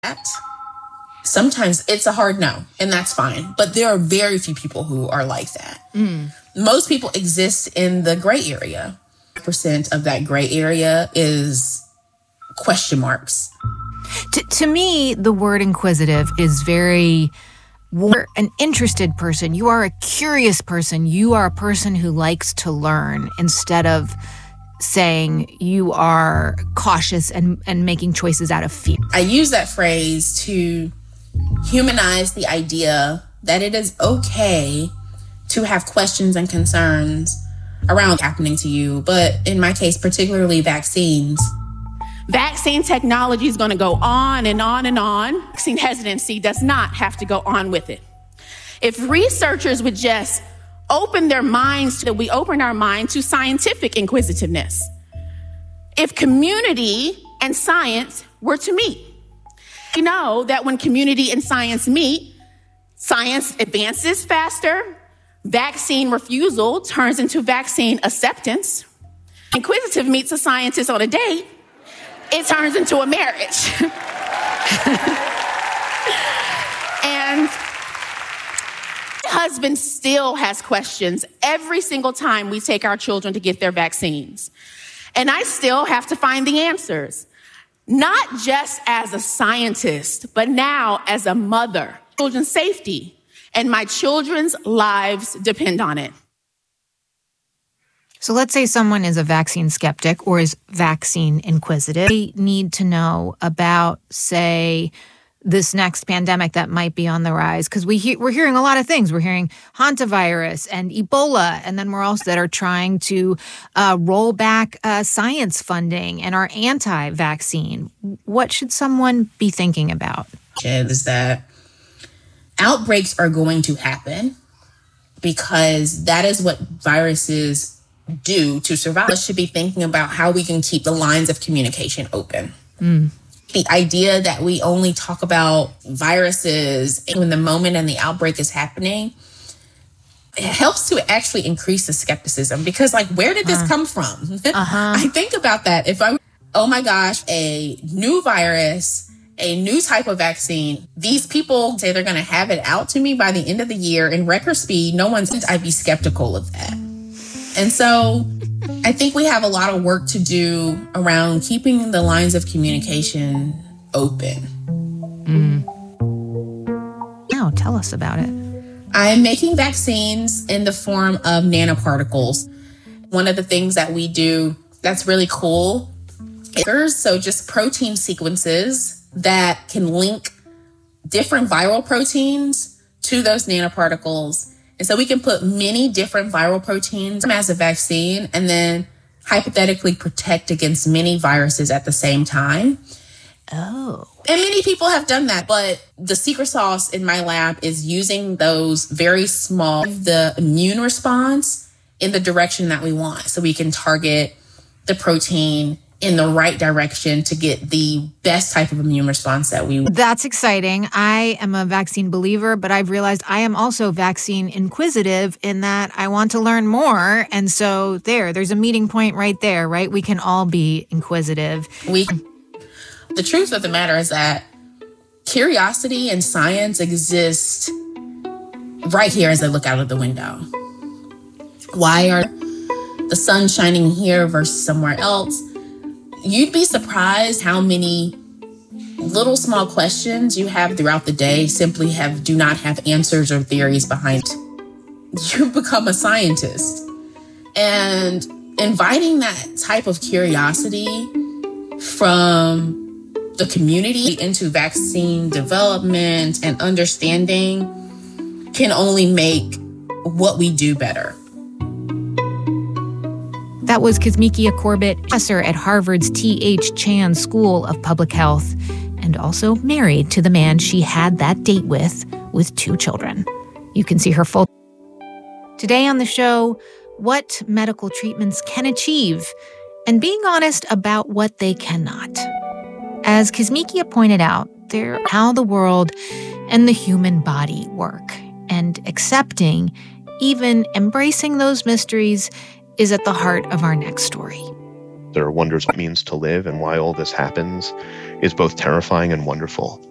that. Sometimes it's a hard no, and that's fine. But there are very few people who are like that. Most people exist in the gray area. Percent of that gray area is question marks. To me, the word inquisitive is very... You're an interested person. You are a curious person. You are a person who likes to learn, instead of saying you are cautious and making choices out of fear. I use that phrase to humanize the idea that it is okay to have questions and concerns around what's happening to you, but in my case, particularly vaccines. Vaccine technology is going to go on and on and on. Vaccine hesitancy does not have to go on with it. If researchers would just open their minds, we open our mind to scientific inquisitiveness. If community and science were to meet, we know that when community and science meet, science advances faster, vaccine refusal turns into vaccine acceptance. Inquisitive meets a scientist on a date, it turns into a marriage. And my husband still has questions every single time we take our children to get their vaccines. And I still have to find the answers, not just as a scientist, but now as a mother. Children's safety and my children's lives depend on it. So let's say someone is a vaccine skeptic or is vaccine inquisitive. They need to know about, say, this next pandemic that might be on the rise, because we're hearing a lot of things. We're hearing hantavirus and Ebola, and then we're also that are trying to roll back science funding and are anti-vaccine. What should someone be thinking about? Is that outbreaks are going to happen because that is what viruses do to survive. Us should be thinking about how we can keep the lines of communication open. The idea that we only talk about viruses when the moment and the outbreak is happening, it helps to actually increase the skepticism, because where did this come from? I think about that. Oh my gosh, a new virus, a new type of vaccine. These people say they're going to have it out to me by the end of the year in record speed. I'd be skeptical of that. And so I think we have a lot of work to do around keeping the lines of communication open. Now, tell us about it. I'm making vaccines in the form of nanoparticles. One of the things that we do that's really cool is just protein sequences that can link different viral proteins to those nanoparticles. And so we can put many different viral proteins as a vaccine and then hypothetically protect against many viruses at the same time. Oh. And many people have done that, but the secret sauce in my lab is using those very small, the immune response in the direction that we want. So we can target the protein in the right direction to get the best type of immune response that we want. That's exciting. I am a vaccine believer, but I've realized I am also vaccine inquisitive in that I want to learn more. And so there's a meeting point right there, right? We can all be inquisitive. The truth of the matter is that curiosity and science exist right here as I look out of the window. Why are the sun shining here versus somewhere else? You'd be surprised how many little small questions you have throughout the day simply do not have answers or theories behind it. You become a scientist. And inviting that type of curiosity from the community into vaccine development and understanding can only make what we do better. That was Kizzmekia Corbett, professor at Harvard's T.H. Chan School of Public Health, and also married to the man she had that date with 2 children. You can see her full. Today on the show, what medical treatments can achieve, and being honest about what they cannot. As Kizzmekia pointed out, they're how the world and the human body work, and accepting, even embracing those mysteries is at the heart of our next story. There are wonders what it means to live, and why all this happens is both terrifying and wonderful.